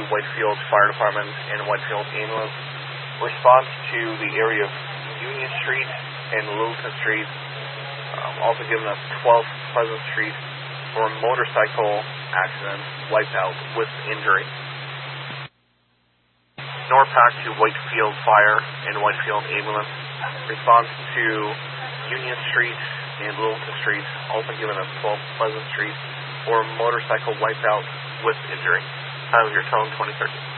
Whitefield Fire Department and Whitefield Ambulance. Response to the area of Union Street and Littleton Street. Also given us 12th Pleasant Street for a motorcycle accident, wiped out with injury. NORPAC to Whitefield Fire and Whitefield Ambulance. Response to Union Street and Littleton Street, also given us 12th Pleasant Street for a motorcycle wiped out with injury. Tyler, your tone 2030.